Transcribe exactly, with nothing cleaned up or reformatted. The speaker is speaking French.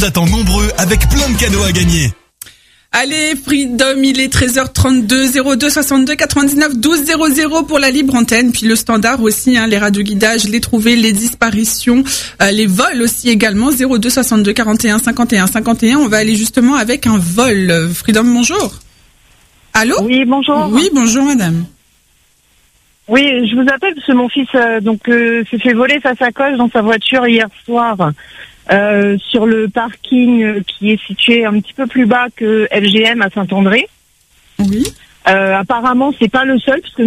attend nombreux avec plein de cadeaux à gagner. Allez, Freedom, il est treize heures trente-deux, zéro deux soixante-deux quatre-vingt-dix-neuf douze zéro zéro pour la libre antenne, puis le standard aussi, hein, les radioguidages, les trouvées, les disparitions, euh, les vols aussi également, zéro deux soixante-deux quarante et un cinquante et un cinquante et un. On va aller justement avec un vol. Freedom, bonjour. Allô? Oui, bonjour. Oui, bonjour madame. Oui, je vous appelle parce que mon fils euh, donc euh, s'est fait voler sa sacoche dans sa voiture hier soir euh, sur le parking euh, qui est situé un petit peu plus bas que L G M à Saint-André. Oui. Euh, apparemment, c'est pas le seul parce que